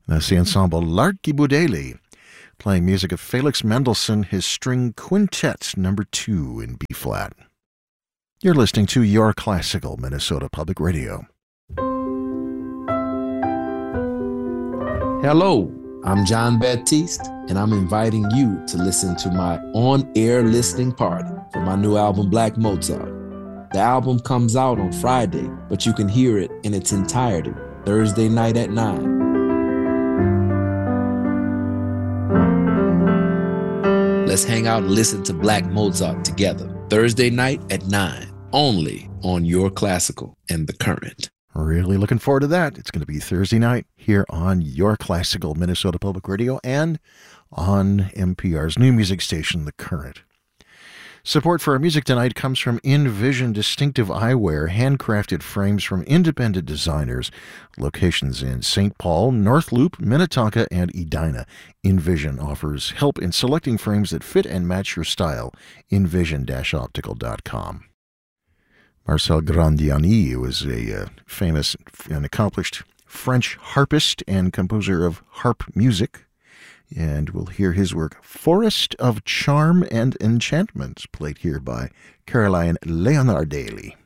That's the ensemble L'Archibudeli, playing music of Felix Mendelssohn, his string quintet number 2 in B-flat. You're listening to Your Classical Minnesota Public Radio. Hello, I'm John Baptiste, and I'm inviting you to listen to my on-air listening party for my new album, Black Mozart. The album comes out on Friday, but you can hear it in its entirety Thursday night at 9. Let's hang out and listen to Black Mozart together Thursday night at 9, only on Your Classical and The Current. Really looking forward to that. It's going to be Thursday night here on Your Classical Minnesota Public Radio and on NPR's new music station, The Current. Support for our music tonight comes from InVision Distinctive Eyewear, handcrafted frames from independent designers. Locations in St. Paul, North Loop, Minnetonka, and Edina. InVision offers help in selecting frames that fit and match your style. InVision-optical.com. Marcel Grandiani was a famous and accomplished French harpist and composer of harp music. And we'll hear his work, Forest of Charm and Enchantment, played here by Caroline Leonardelli.